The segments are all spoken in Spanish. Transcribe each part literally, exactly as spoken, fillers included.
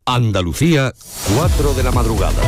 Andalucía, cuatro de la madrugada.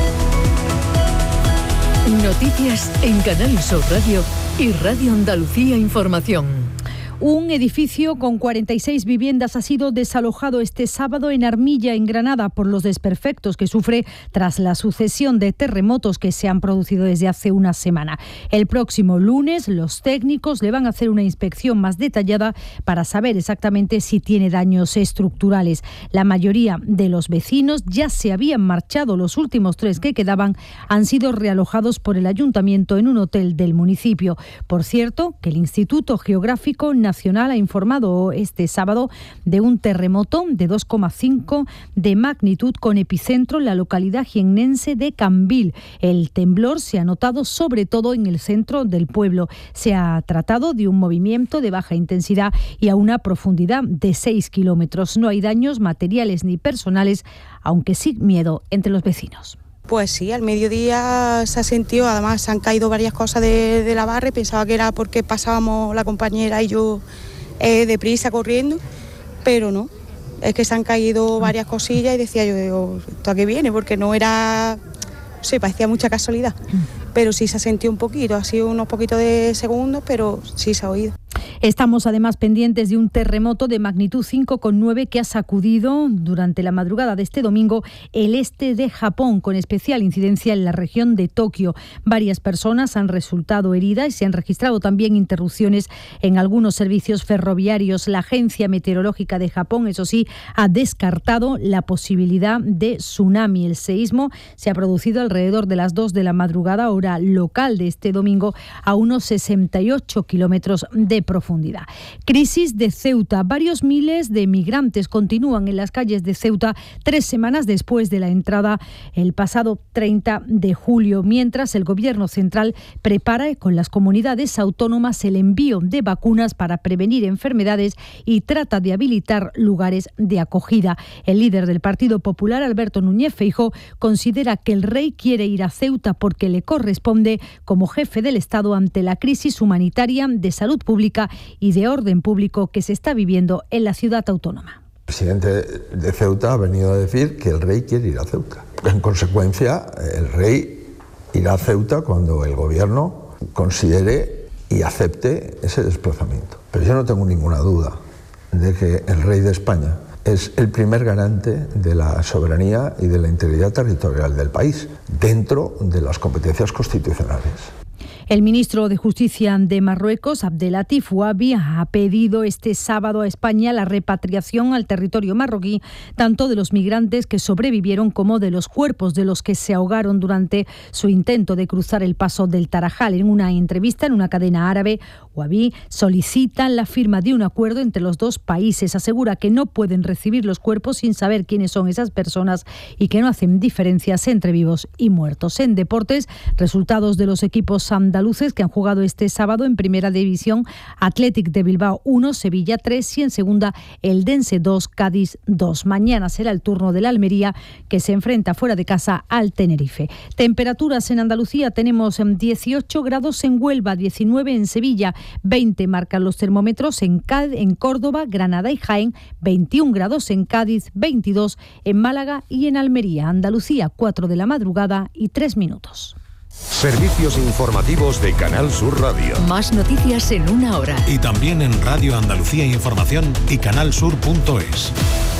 Noticias en Canal Sur Radio y Radio Andalucía Información. Un edificio con cuarenta y seis viviendas ha sido desalojado este sábado en Armilla, en Granada, por los desperfectos que sufre tras la sucesión de terremotos que se han producido desde hace una semana. El próximo lunes, los técnicos le van a hacer una inspección más detallada para saber exactamente si tiene daños estructurales. La mayoría de los vecinos ya se habían marchado. Los últimos tres que quedaban han sido realojados por el ayuntamiento en un hotel del municipio. Por cierto, que el Instituto Geográfico Nacional ha informado este sábado de un terremoto de dos coma cinco de magnitud con epicentro en la localidad jiennense de Cambil. El temblor se ha notado sobre todo en el centro del pueblo. Se ha tratado de un movimiento de baja intensidad y a una profundidad de seis kilómetros. No hay daños materiales ni personales, aunque sí miedo entre los vecinos. Pues sí, al mediodía se ha sentido, además se han caído varias cosas de, de la barra y pensaba que era porque pasábamos la compañera y yo eh, deprisa corriendo, pero no, es que se han caído varias cosillas y decía yo, digo, ¿esto a qué viene? Porque no era, no sé, parecía mucha casualidad, pero sí se ha sentido un poquito, ha sido unos poquitos de segundos, pero sí se ha oído. Estamos además pendientes de un terremoto de magnitud cinco coma nueve que ha sacudido durante la madrugada de este domingo el este de Japón, con especial incidencia en la región de Tokio. Varias personas han resultado heridas y se han registrado también interrupciones en algunos servicios ferroviarios. La Agencia Meteorológica de Japón, eso sí, ha descartado la posibilidad de tsunami. El seísmo se ha producido alrededor de las dos de la madrugada, hora local de este domingo, a unos sesenta y ocho kilómetros de profundidad. Crisis de Ceuta. Varios miles de migrantes continúan en las calles de Ceuta tres semanas después de la entrada el pasado treinta de julio, mientras el Gobierno central prepara con las comunidades autónomas el envío de vacunas para prevenir enfermedades y trata de habilitar lugares de acogida. El líder del Partido Popular, Alberto Núñez Feijóo, considera que el rey quiere ir a Ceuta porque le corresponde como jefe del Estado ante la crisis humanitaria, de salud pública y de orden público que se está viviendo en la ciudad autónoma. El presidente de Ceuta ha venido a decir que el rey quiere ir a Ceuta. En consecuencia, el rey irá a Ceuta cuando el gobierno considere y acepte ese desplazamiento. Pero yo no tengo ninguna duda de que el rey de España es el primer garante de la soberanía y de la integridad territorial del país, dentro de las competencias constitucionales. El ministro de Justicia de Marruecos, Abdelatif Ouabi, ha pedido este sábado a España la repatriación al territorio marroquí tanto de los migrantes que sobrevivieron como de los cuerpos de los que se ahogaron durante su intento de cruzar el paso del Tarajal. En una entrevista en una cadena árabe, Ouabi solicita la firma de un acuerdo entre los dos países. Asegura que no pueden recibir los cuerpos sin saber quiénes son esas personas y que no hacen diferencias entre vivos y muertos. En deportes, resultados de los equipos andaluces que han jugado este sábado en Primera División: Athletic de Bilbao uno, Sevilla tres y en Segunda Eldense dos, Cádiz dos. Mañana será el turno del Almería, que se enfrenta fuera de casa al Tenerife. Temperaturas en Andalucía: tenemos dieciocho grados en Huelva, diecinueve en Sevilla, veinte marcan los termómetros en, Cádiz, en Córdoba, Granada y Jaén, veintiún grados en Cádiz, veintidós en Málaga y en Almería. Andalucía, cuatro de la madrugada y tres minutos. Servicios informativos de Canal Sur Radio. Más noticias en una hora. Y también en Radio Andalucía Información y canalsur punto es.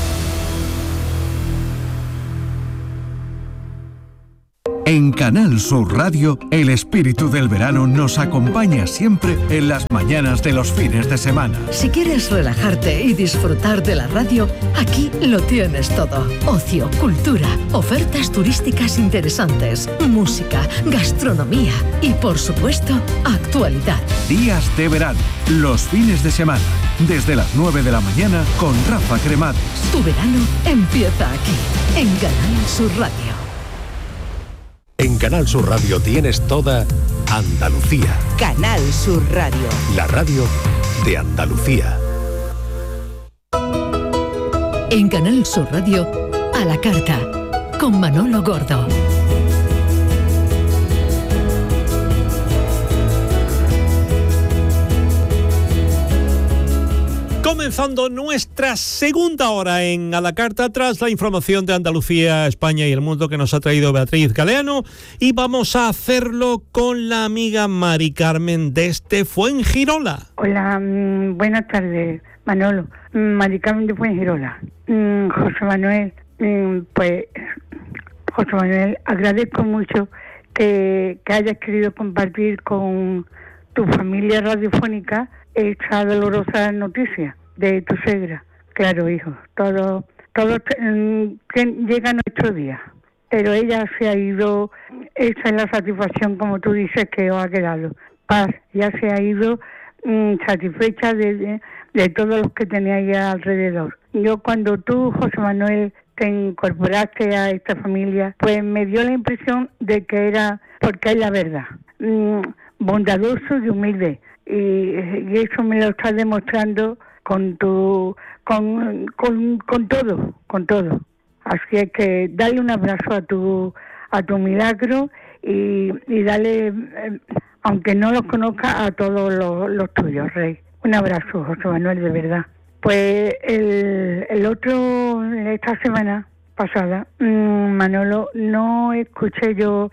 En Canal Sur Radio, el espíritu del verano nos acompaña siempre en las mañanas de los fines de semana. Si quieres relajarte y disfrutar de la radio, aquí lo tienes todo. Ocio, cultura, ofertas turísticas interesantes, música, gastronomía y, por supuesto, actualidad. Días de verano, los fines de semana, desde las nueve de la mañana con Rafa Cremades. Tu verano empieza aquí, en Canal Sur Radio. En Canal Sur Radio tienes toda Andalucía. Canal Sur Radio. La radio de Andalucía. En Canal Sur Radio, a la carta, con Manolo Gordo. Comenzando nuestra segunda hora en A la Carta, tras la información de Andalucía, España y el mundo que nos ha traído Beatriz Galeano, y vamos a hacerlo con la amiga Mari Carmen desde Fuengirola. Hola, mmm, buenas tardes, Manolo. Mari Carmen de Fuengirola. Mm, José Manuel, mm, pues, José Manuel, agradezco mucho que, que hayas querido compartir con tu familia radiofónica esta dolorosa noticia de tu suegra. Claro, hijo, todo, todo mm, llega nuestro día, pero ella se ha ido. Esa es la satisfacción, como tú dices, que os ha quedado. Paz, ya se ha ido mmm, satisfecha de, de, de todos los que teníais alrededor. Yo, cuando tú, José Manuel, te incorporaste a esta familia, pues me dio la impresión de que era, porque es la verdad, mmm, bondadoso y humilde. Y, y eso me lo estás demostrando con tu con, con con todo con todo así es que dale un abrazo a tu a tu milagro y, y dale, eh, aunque no los conozca, a todos los, los tuyos, Rey. Un abrazo, José Manuel, de verdad. Pues el, el otro, esta semana pasada, mmm, Manolo, no escuché yo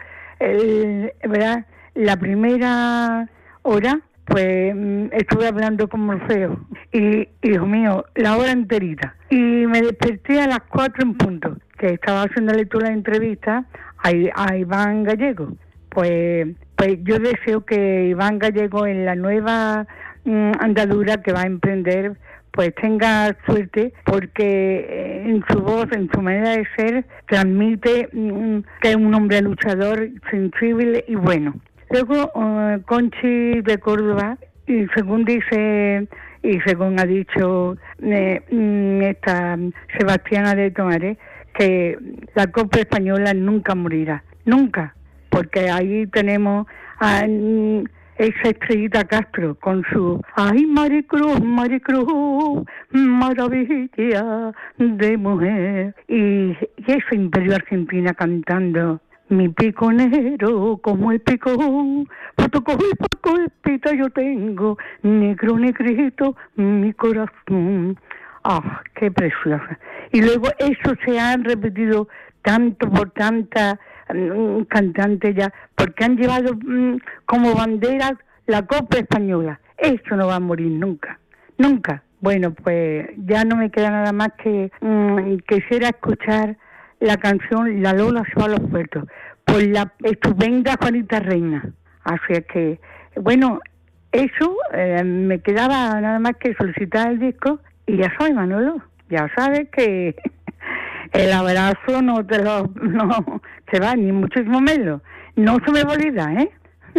el, verdad, la primera hora. Pues estuve hablando con Morfeo y, hijo mío, la hora enterita. Y me desperté a las cuatro en punto, que estaba haciéndole tú la entrevista a, a Iván Gallego. Pues, pues yo deseo que Iván Gallego, en la nueva mmm, andadura que va a emprender, pues tenga suerte, porque en su voz, en su manera de ser, transmite mmm, que es un hombre luchador, sensible y bueno. Luego, uh, Conchi de Córdoba, y según dice, y según ha dicho eh, esta Sebastiana de Tomares, que la Copa Española nunca morirá, nunca, porque ahí tenemos a mm, esa Estrellita Castro con su ¡ay, Maricruz, Maricruz, maravilla de mujer! Y, y ese Imperio Argentina cantando: mi pico negro como el picón, poco y poco espita yo tengo, negro negrito mi corazón. ¡Ah, qué preciosa! Y luego eso se ha repetido tanto por tanta um, cantante ya, porque han llevado um, como bandera la Copa Española. Eso no va a morir nunca, nunca. Bueno, pues ya no me queda nada más que um, quisiera escuchar la canción La Lola se va a los puertos, por la estupenda Juanita Reina. Así es que, bueno, eso, eh, me quedaba nada más que solicitar el disco, y ya sabes, Manolo, ya sabes que el abrazo no te lo no se va, ni muchísimo menos. No se me olvida, ¿eh?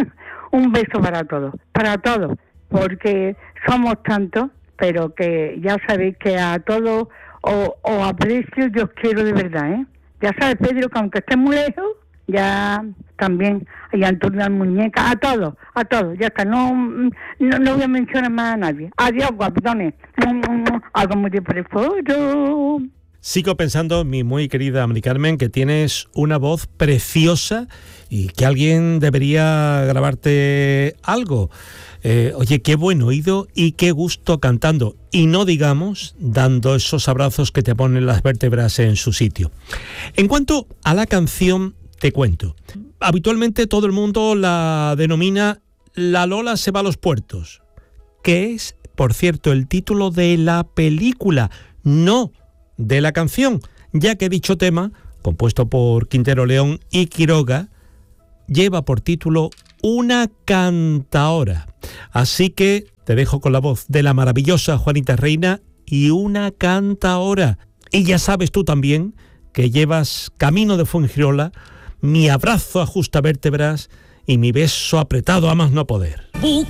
Un beso para todos, para todos, porque somos tantos, pero que ya sabéis que a todos os, os aprecio y os quiero de verdad, ¿eh? Ya sabes, Pedro, que aunque estés muy lejos, ya también, y Antonio Muñeca, a todos, a todos, ya está, no, no, no voy a mencionar más a nadie. Adiós, guapetones. Algo muy de preforo. Sigo pensando, mi muy querida Mari Carmen, que tienes una voz preciosa y que alguien debería grabarte algo. Eh, oye, qué buen oído y qué gusto cantando. Y no digamos dando esos abrazos que te ponen las vértebras en su sitio. En cuanto a la canción, te cuento. Habitualmente todo el mundo la denomina La Lola se va a los puertos, que es, por cierto, el título de la película, no de la canción, ya que dicho tema, compuesto por Quintero León y Quiroga, lleva por título Una cantaora. Así que te dejo con la voz de la maravillosa Juanita Reina y Una cantaora. Y ya sabes tú también que llevas camino de Fuengirola mi abrazo ajusta vértebras y mi beso apretado a más no poder.